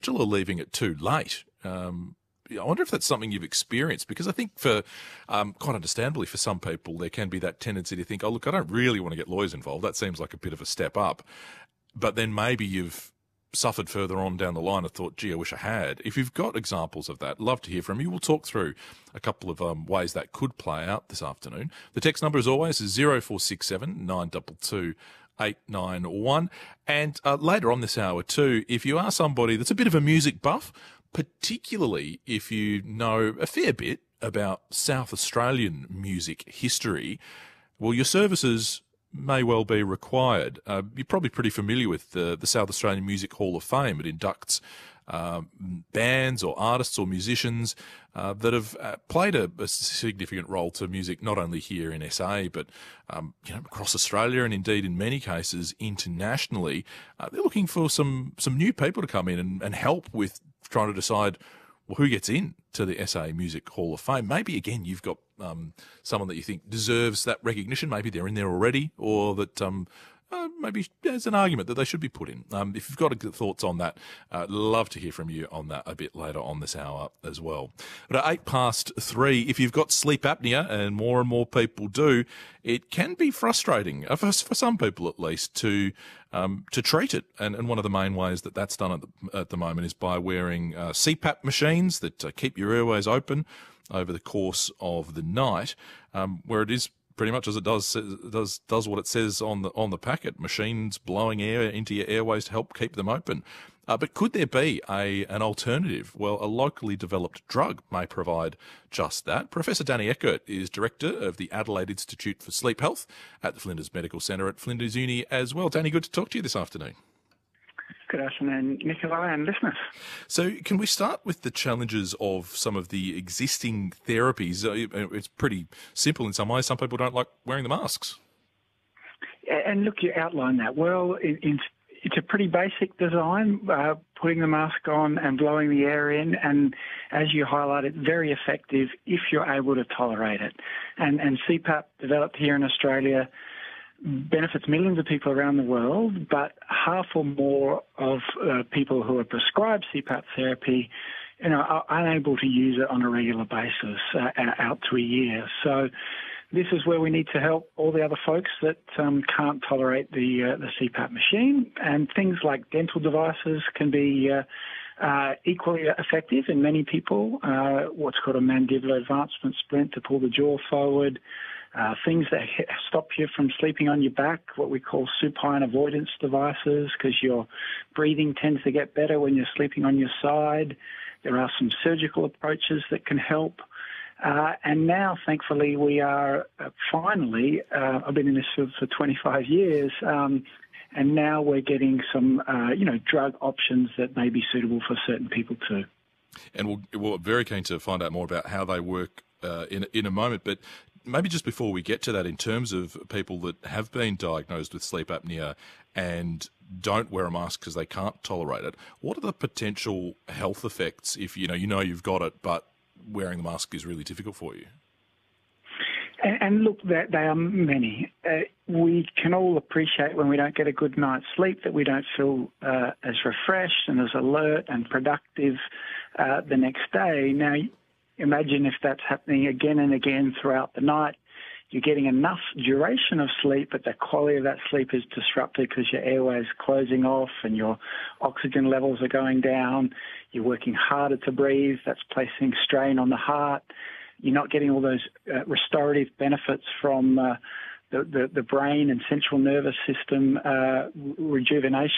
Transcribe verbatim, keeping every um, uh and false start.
or leaving it too late. Um, I wonder if that's something you've experienced, because I think for, um, quite understandably for some people, there can be that tendency to think, oh, look, I don't really want to get lawyers involved. That seems like a bit of a step up. But then maybe you've suffered further on down the line and thought, gee, I wish I had. If you've got examples of that, love to hear from you. We'll talk through a couple of um, ways that could play out this afternoon. The text number, as always, is zero four six seven nine two two eight nine one. And uh, later on this hour too, if you are somebody that's a bit of a music buff, particularly if you know a fair bit about South Australian music history, well, your services may well be required. Uh, you're probably pretty familiar with the, the South Australian Music Hall of Fame. It inducts um, bands or artists or musicians uh, that have uh, played a, a significant role to music, not only here in S A, but um, you know, across Australia, and indeed in many cases internationally. Uh, they're looking for some some new people to come in and, and help with trying to decide, well, who gets in to the S A Music Hall of Fame. Maybe, again, you've got um, someone that you think deserves that recognition. Maybe they're in there already, or that um, uh, maybe there's an argument that they should be put in. Um, if you've got thoughts on that, uh, love to hear from you on that a bit later on this hour as well. But at eight past three, if you've got sleep apnea, and more and more people do, it can be frustrating, uh, for, for some people at least, to Um, to treat it. And, and one of the main ways that that's done at the, at the moment is by wearing uh, C PAP machines that uh, keep your airways open over the course of the night, um, where it is pretty much as it does does does what it says on the on the packet, machines blowing air into your airways to help keep them open. Uh, but could there be a an alternative? Well, a locally developed drug may provide just that. Professor Danny Eckert is Director of the Adelaide Institute for Sleep Health at the Flinders Medical Centre at Flinders Uni as well. Danny, good to talk to you this afternoon. Good afternoon, Nikolai and listeners. So can we start with the challenges of some of the existing therapies? It's pretty simple in some ways. Some people don't like wearing the masks. And look, you outlined that well. In, in It's a pretty basic design, uh, putting the mask on and blowing the air in, and as you highlighted, very effective if you're able to tolerate it. And, and C PAP, developed here in Australia, benefits millions of people around the world, but half or more of uh, people who are prescribed C PAP therapy, you know, are unable to use it on a regular basis uh, out to a year. So this is where we need to help all the other folks that um, can't tolerate the uh, the C PAP machine. And things like dental devices can be uh, uh, equally effective in many people. Uh, what's called a mandibular advancement splint to pull the jaw forward. Uh, things that stop you from sleeping on your back, what we call supine avoidance devices, because your breathing tends to get better when you're sleeping on your side. There are some surgical approaches that can help. Uh, and now, thankfully, we are uh, finally, uh, I've been in this field for twenty-five years, um, and now we're getting some, uh, you know, drug options that may be suitable for certain people too. And we'll, we're very keen to find out more about how they work uh, in, in a moment. But maybe just before we get to that, in terms of people that have been diagnosed with sleep apnea and don't wear a mask because they can't tolerate it, what are the potential health effects if, you know, you know you've got it, but wearing the mask is really difficult for you? And, and look, there, there are many. Uh, we can all appreciate when we don't get a good night's sleep that we don't feel uh, as refreshed and as alert and productive uh, the next day. Now, imagine if that's happening again and again throughout the night. You're getting enough duration of sleep, but the quality of that sleep is disrupted because your airway is closing off and your oxygen levels are going down. You're working harder to breathe. That's placing strain on the heart. You're not getting all those uh, restorative benefits from uh, the, the, the brain and central nervous system uh, rejuvenation